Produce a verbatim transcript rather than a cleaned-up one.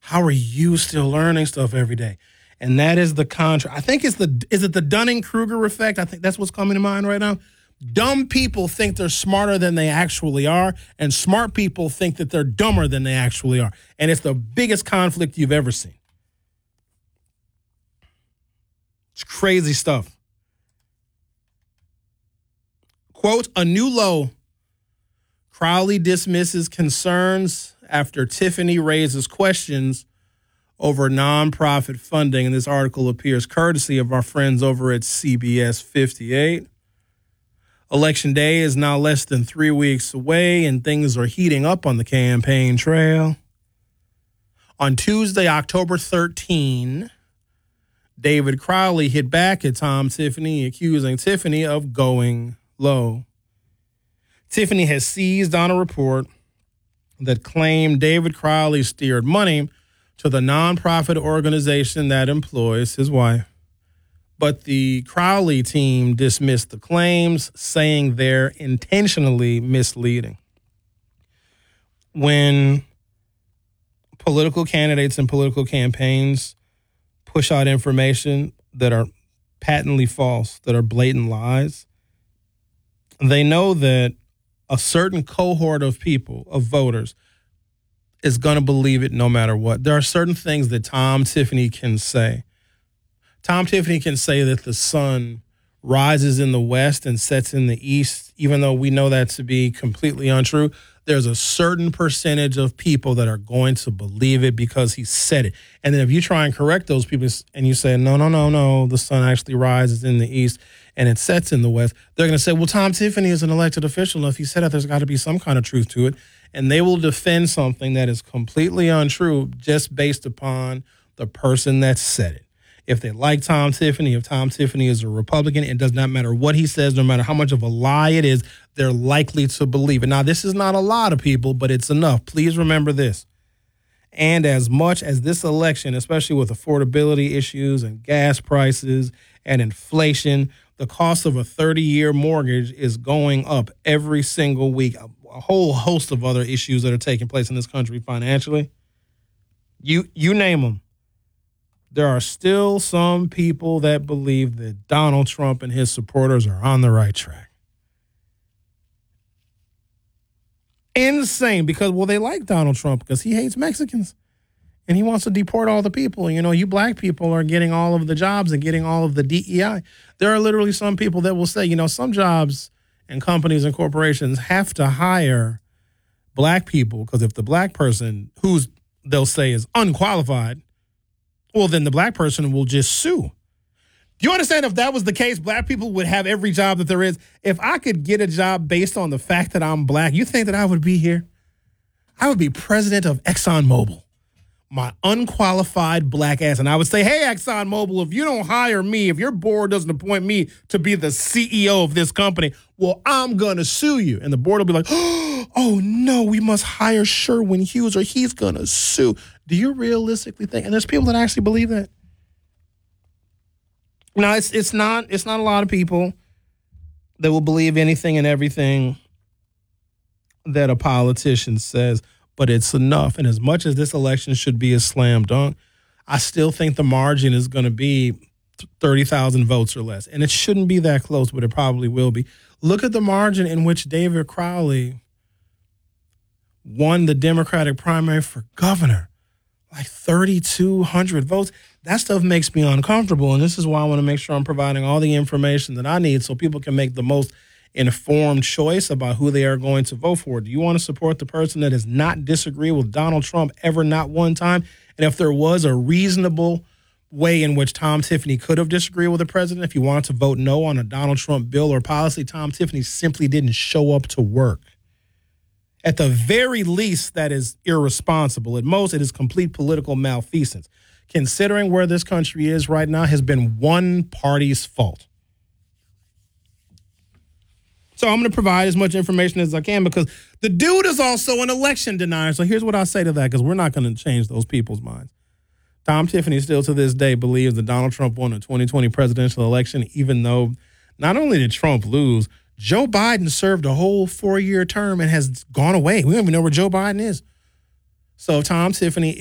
How are you still learning stuff every day? And that is the contrast. I think it's the, is it the Dunning-Kruger effect? I think that's what's coming to mind right now. Dumb people think they're smarter than they actually are, and smart people think that they're dumber than they actually are. And it's the biggest conflict you've ever seen. It's crazy stuff. Quote, a new low. Crowley dismisses concerns after Tiffany raises questions over nonprofit funding. And this article appears courtesy of our friends over at C B S fifty-eight. Election day is now less than three weeks away, and things are heating up on the campaign trail. On Tuesday, October thirteenth, David Crowley hit back at Tom Tiffany, accusing Tiffany of going low. Tiffany has seized on a report that claimed David Crowley steered money to the nonprofit organization that employs his wife. But the Crowley team dismissed the claims, saying they're intentionally misleading. When political candidates and political campaigns push out information that are patently false, that are blatant lies, they know that a certain cohort of people, of voters, is going to believe it no matter what. There are certain things that Tom Tiffany can say. Tom Tiffany can say that the sun rises in the west and sets in the east, even though we know that to be completely untrue. There's a certain percentage of people that are going to believe it because he said it. And then if you try and correct those people and you say, no, no, no, no, the sun actually rises in the east and it sets in the west, they're going to say, well, Tom Tiffany is an elected official, and if he said it, there's got to be some kind of truth to it. And they will defend something that is completely untrue just based upon the person that said it. If they like Tom Tiffany, if Tom Tiffany is a Republican, it does not matter what he says, no matter how much of a lie it is, they're likely to believe it. Now, this is not a lot of people, but it's enough. Please remember this. And as much as this election, especially with affordability issues and gas prices and inflation, the cost of a thirty-year mortgage is going up every single week. A, a whole host of other issues that are taking place in this country financially. You, you name them. There are still some people that believe that Donald Trump and his supporters are on the right track. Insane, because, well, they like Donald Trump because he hates Mexicans and he wants to deport all the people. You know, you black people are getting all of the jobs and getting all of the D E I. There are literally some people that will say, you know, some jobs and companies and corporations have to hire black people because if the black person, who's they'll say is unqualified, well, then the black person will just sue. Do you understand if that was the case, black people would have every job that there is? If I could get a job based on the fact that I'm black, you think that I would be here? I would be president of ExxonMobil, my unqualified black ass. And I would say, hey, ExxonMobil, if you don't hire me, if your board doesn't appoint me to be the C E O of this company, well, I'm going to sue you. And the board will be like, oh, no, we must hire Sherwin Hughes or he's going to sue. Do you realistically think? And there's people that actually believe that. Now, it's it's not it's not a lot of people that will believe anything and everything that a politician says, but it's enough. And as much as this election should be a slam dunk, I still think the margin is going to be thirty thousand votes or less. And it shouldn't be that close, but it probably will be. Look at the margin in which David Crowley won the Democratic primary for governor. Like thirty-two hundred votes. That stuff makes me uncomfortable, and this is why I want to make sure I'm providing all the information that I need so people can make the most informed choice about who they are going to vote for. Do you want to support the person that does not disagree with Donald Trump ever, not one time? And if there was a reasonable way in which Tom Tiffany could have disagreed with the president, if you wanted to vote no on a Donald Trump bill or policy, Tom Tiffany simply didn't show up to work. At the very least, that is irresponsible. At most, it is complete political malfeasance. Considering where this country is right now has been one party's fault. So I'm going to provide as much information as I can because the dude is also an election denier. So here's what I say to that, because we're not going to change those people's minds. Tom Tiffany still to this day believes that Donald Trump won the twenty twenty presidential election, even though not only did Trump lose, Joe Biden served a whole four-year term and has gone away. We don't even know where Joe Biden is. So Tom Tiffany